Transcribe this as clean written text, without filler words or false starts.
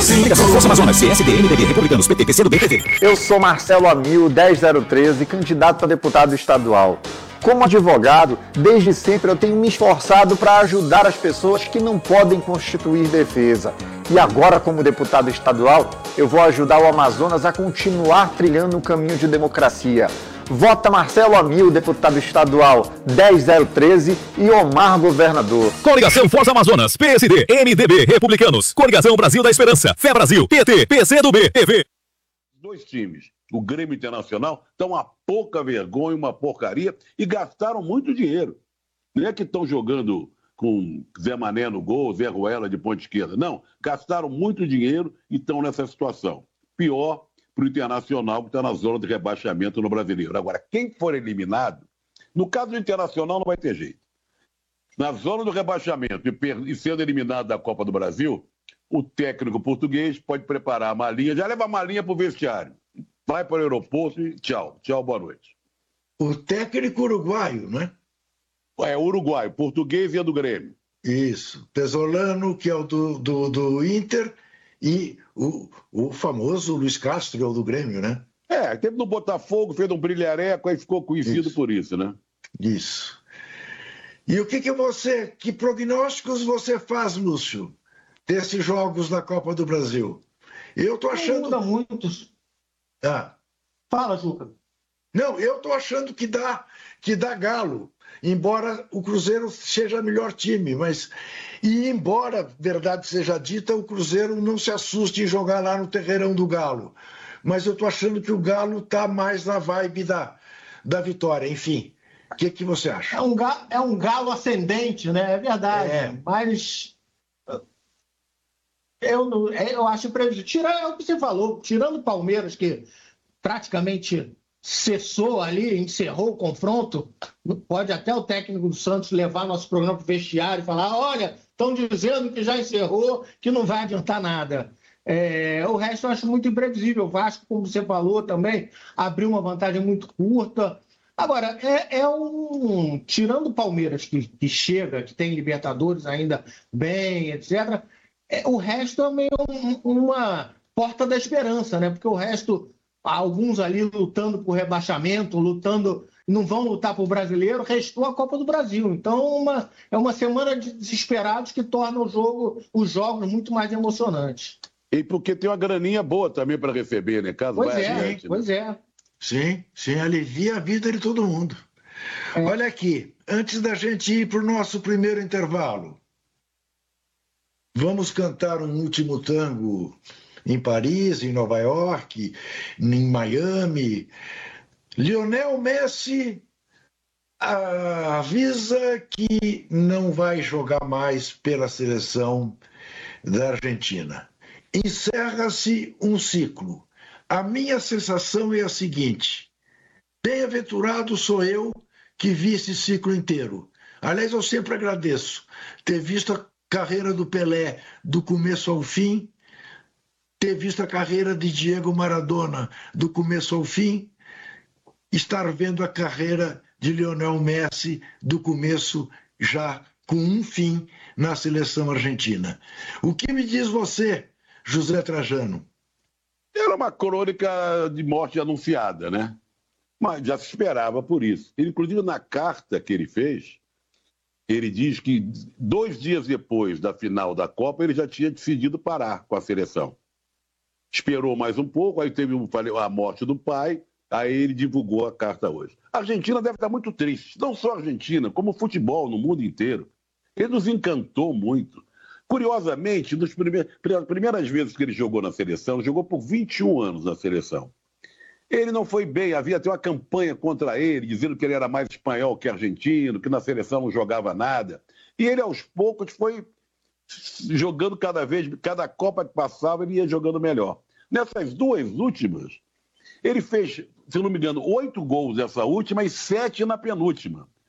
Ligação Força Amazonas, PSD, MDB, Republicanos, PT, PCdoB, PV. Eu sou Marcelo Amil, 10013, candidato a deputado estadual. Como advogado, desde sempre eu tenho me esforçado para ajudar as pessoas que não podem constituir defesa. E agora, como deputado estadual, eu vou ajudar o Amazonas a continuar trilhando o caminho de democracia. Vota Marcelo Amil, deputado estadual 10013 e Omar, governador. Coligação Força Amazonas, PSD, MDB, Republicanos, Coligação Brasil da Esperança, Fé Brasil, PT, PCdoB, PV. Dois times, o Grêmio Internacional, estão a pouca vergonha, uma porcaria, e gastaram muito dinheiro. Não é que estão jogando com Zé Mané no gol, Zé Ruela de ponta esquerda. Não, gastaram muito dinheiro e estão nessa situação. Pior para o Internacional, que está na zona de rebaixamento no Brasileiro. Agora, quem for eliminado, no caso do Internacional não vai ter jeito. Na zona do rebaixamento e sendo eliminado da Copa do Brasil, o técnico português pode preparar a malinha, já leva a malinha para o vestiário. Vai para o aeroporto e tchau. Tchau, boa noite. O técnico uruguaio, né? É uruguaio, português e é do Grêmio. Isso. Pesolano, que é o do Inter, e o famoso Luiz Castro, é o do Grêmio, né? É, teve no Botafogo, fez um brilhareco, aí ficou conhecido por isso, né? Isso. E o que prognósticos você faz, Lúcio, desses jogos da Copa do Brasil? Eu tô achando... Não muda muitos. Ah. Fala, Juca. Não, eu tô achando que dá Galo, embora o Cruzeiro seja o melhor time, mas... E embora, verdade seja dita, o Cruzeiro não se assuste em jogar lá no terreirão do Galo. Mas eu tô achando que o Galo está mais na vibe da vitória, enfim. O que você acha? É um galo ascendente, né? É verdade. Mas eu acho previsível. É o que você falou, tirando o Palmeiras, que praticamente cessou ali, encerrou o confronto, pode até o técnico do Santos levar nosso programa para o vestiário e falar: olha, estão dizendo que já encerrou, que não vai adiantar nada. O resto eu acho muito imprevisível. O Vasco, como você falou também, abriu uma vantagem muito curta. Agora, tirando o Palmeiras, que chega, que tem Libertadores ainda bem, etc., o resto é meio uma porta da esperança, né? Porque o resto, alguns ali lutando por rebaixamento, não vão lutar por brasileiro, restou a Copa do Brasil. Então, é uma semana de desesperados que torna os jogos muito mais emocionantes. E porque tem uma graninha boa também para receber, né? Caso pois vai é, adiante, pois né? é. Sim, alivia a vida de todo mundo. Olha aqui, antes da gente ir para o nosso primeiro intervalo, vamos cantar um último tango em Paris, em Nova York, em Miami. Lionel Messi avisa que não vai jogar mais pela seleção da Argentina. Encerra-se um ciclo. A minha sensação é a seguinte: bem-aventurado sou eu que vi esse ciclo inteiro. Aliás, eu sempre agradeço ter visto a carreira do Pelé do começo ao fim, ter visto a carreira de Diego Maradona do começo ao fim, estar vendo a carreira de Lionel Messi do começo já com um fim na seleção argentina. O que me diz você, José Trajano? Era uma crônica de morte anunciada, né? Mas já se esperava por isso. Ele, inclusive, na carta que ele fez, ele diz que 2 dias depois da final da Copa, ele já tinha decidido parar com a seleção. Esperou mais um pouco, aí teve a morte do pai, aí ele divulgou a carta hoje. A Argentina deve estar muito triste, não só a Argentina, como o futebol no mundo inteiro. Ele nos encantou muito. Curiosamente, nas primeiras vezes que ele jogou na seleção, jogou por 21 anos na seleção. Ele não foi bem, havia até uma campanha contra ele, dizendo que ele era mais espanhol que argentino, que na seleção não jogava nada. E ele, aos poucos, foi jogando cada Copa que passava, ele ia jogando melhor. Nessas 2 últimas, ele fez, se não me engano, 8 gols nessa última e 7 na penúltima.